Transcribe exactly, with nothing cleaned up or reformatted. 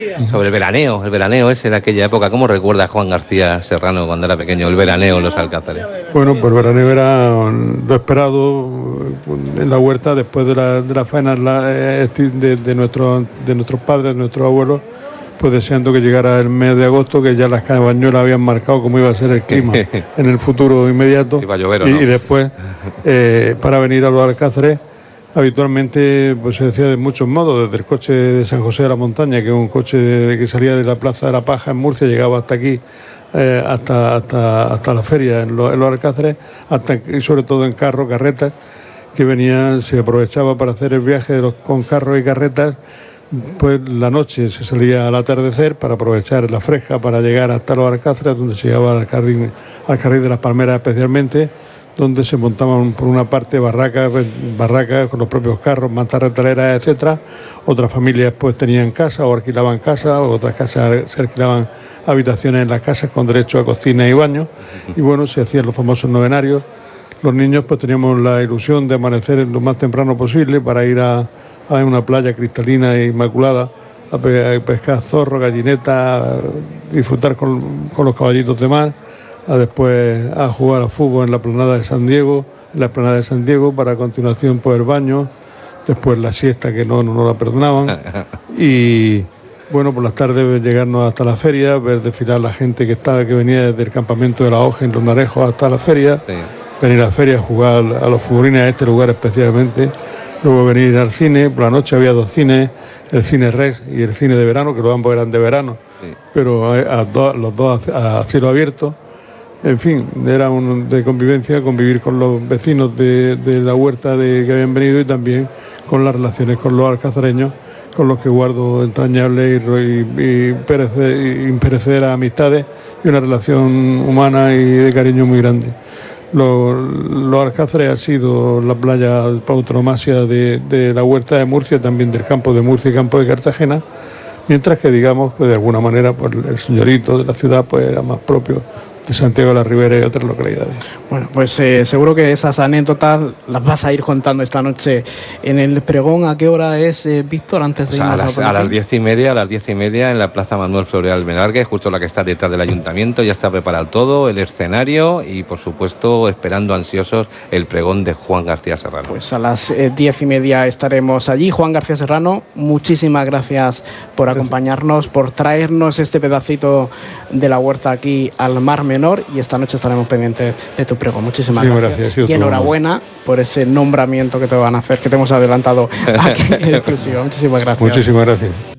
Sobre el veraneo, el veraneo ese de aquella época. ¿Cómo recuerda Juan García Serrano cuando era pequeño el veraneo en los Alcázares? Bueno, pues el veraneo era lo esperado en la huerta después de la, de la faena de, de, nuestro, de nuestros padres, de nuestros abuelos, pues deseando que llegara el mes de agosto, que ya las cabañuelas habían marcado cómo iba a ser el clima en el futuro inmediato. Iba a llover, ¿o y, no? y después, eh, para venir a los Alcázares, habitualmente pues se decía de muchos modos, desde el coche de San José de la Montaña, que es un coche de, que salía de la Plaza de la Paja en Murcia, llegaba hasta aquí, eh, hasta, hasta, hasta la feria en, lo, en los Alcázares, hasta, y sobre todo en carro, carretas, que venían, se aprovechaba para hacer el viaje de los, con carros y carretas. Pues la noche se salía al atardecer para aprovechar la fresca para llegar hasta los Alcázares, donde se llegaba al carril, al carril de las Palmeras especialmente, donde se montaban por una parte barracas, barracas con los propios carros, mantas retaleras, etcétera. Otras familias pues tenían casa o alquilaban casa, otras casas se alquilaban habitaciones en las casas con derecho a cocina y baño. Y bueno, se hacían los famosos novenarios. Los niños pues teníamos la ilusión de amanecer lo más temprano posible para ir a, a una playa cristalina e inmaculada, a, pe a pescar zorro, gallineta, disfrutar con, con los caballitos de mar, a después a jugar a fútbol en la explanada de San Diego, en la explanada de San Diego, para a continuación pues el baño, después la siesta que no, no, no la perdonaban, y bueno, por las tardes llegarnos hasta la feria, ver desfilar la gente que estaba, que venía desde el campamento de la Hoja en Los Narejos hasta la feria, sí. Venir a la feria a jugar a los futbolines a este lugar especialmente, luego venir al cine. Por la noche había dos cines, el cine Rex y el cine de verano, que los ambos eran de verano, sí. Pero a, a do, los dos a, a cielo abierto. En fin, era un de convivencia, convivir con los vecinos de, de la huerta de, que habían venido, y también con las relaciones con los alcazareños, con los que guardo entrañables y, y, y perecer, imperecederas amistades y una relación humana y de cariño muy grande. Los, los Alcázares ha sido la playa por autonomasia de, de la huerta de Murcia, también del campo de Murcia y campo de Cartagena, mientras que, digamos, pues de alguna manera pues el señorito de la ciudad pues era más propio de Santiago de la Ribera y otras localidades. Bueno, pues eh, seguro que esas anécdotas las vas a ir contando esta noche en el pregón. ¿A qué hora es, eh, Víctor, antes de o sea, irnos a las, a, a las diez y media, a las diez y media en la Plaza Manuel Floreal Benargue, justo la que está detrás del Ayuntamiento? Ya está preparado todo, el escenario y, por supuesto, esperando ansiosos el pregón de Juan García Serrano. Pues a las eh, diez y media estaremos allí. Juan García Serrano, muchísimas gracias por acompañarnos, por traernos este pedacito de la huerta aquí al Mar Menor, y esta noche estaremos pendientes de tu pregón. Muchísimas sí, gracias. gracias. Y enhorabuena bueno. por ese nombramiento que te van a hacer, que te hemos adelantado aquí en exclusiva. Muchísimas gracias. Muchísimas gracias.